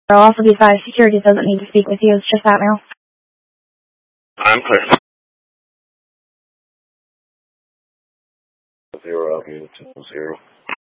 Also be advised, security doesn't need to speak with you. It's just that mail. I'm clear. 0 out here, 2-0.